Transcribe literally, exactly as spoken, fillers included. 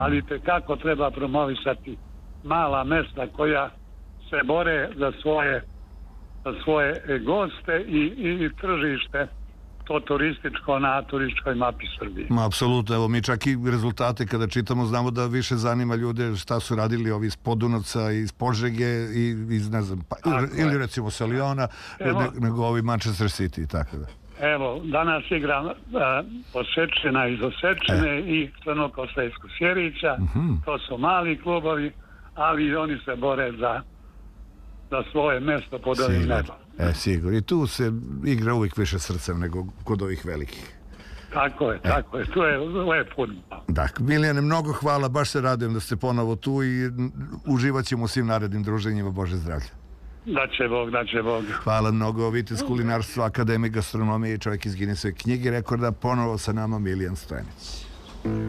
ali kako treba promovisati mala mesta koja se bore za svoje, za svoje goste i, i, i tržište, to turističko na turističkoj mapi Srbije. Ma, apsolutno, evo mi čak i rezultate kada čitamo znamo da više zanima ljude šta su radili ovi iz Podunavca, iz Požege i iz, ne znam, pa, ili recimo sa Liona, ne, nego ovi Manchester City i tako da. Evo, danas igra uh, Osečina iz Osečine e. i Crnokostajsko Sjerića. Mm-hmm. To su mali klubovi, ali oni se bore za, za svoje mesto pod ovim nebom. E, sigurno. I tu se igra uvijek više srcem nego kod ovih velikih. Tako je, e. tako je. Tu je lep fudbal. Dakle, Milijane, mnogo hvala. Baš se radujem da ste ponovo tu i uživat ćemo u svim narednim druženjima. Bože zdravlje. Da će Bog, da će Bog. Hvala mnogo. Vitez kulinarstva, Akademije gastronomije i čovjek iz Guinnessove knjige rekorda. Ponovo sa nama Milijan Stojanić.